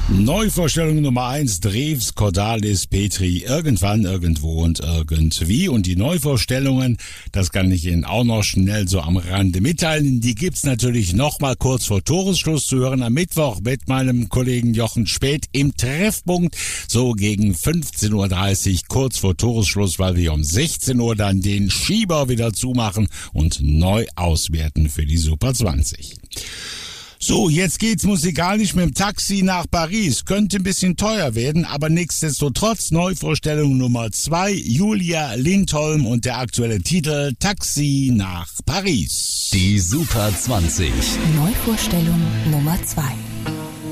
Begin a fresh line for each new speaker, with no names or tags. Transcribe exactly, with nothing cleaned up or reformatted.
Neuvorstellung Nummer eins, Drews, Cordalis, Petri, irgendwann, irgendwo und irgendwie. Und die Neuvorstellungen, das kann ich Ihnen auch noch schnell so am Rande mitteilen, die gibt's natürlich noch mal kurz vor Toresschluss zu hören am Mittwoch mit meinem Kollegen Jochen Späth im Treffpunkt, so gegen fünfzehn Uhr dreißig, kurz vor Toresschluss, weil wir um sechzehn Uhr dann den Schieber wieder zumachen und neu auswerten für die Super zwanzig. So, jetzt geht's musikalisch mit dem Taxi nach Paris. Könnte ein bisschen teuer werden, aber nichtsdestotrotz Neuvorstellung Nummer zwei, Julia Lindholm und der aktuelle Titel Taxi nach Paris.
Die Super zwanzig.
Neuvorstellung Nummer zwei.